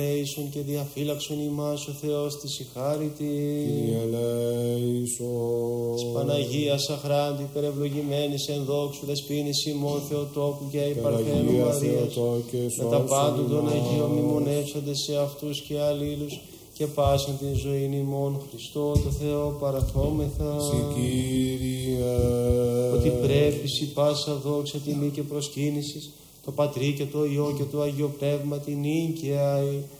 Λέησον και διαφύλαξον ημάς ο Θεός της η χάριτη. Κύριε λέησον. Της Παναγίας αχράντη υπερευλογημένης εν δόξου δεσποίνης ημών Θεοτόκου και υπαρθένου Μαρίας, με τα πάντων των Αγίων μνημονεύσονται σε αυτούς και αλλήλους και πάσαν την ζωήν ημών Χριστό το Θεό παραθόμεθα. Κύριε. Ότι πρέπει η πάσα δόξα τιμή και προσκύνησης το Πατρί και το Υιό και το Αγίο Πνεύμα την νίκαια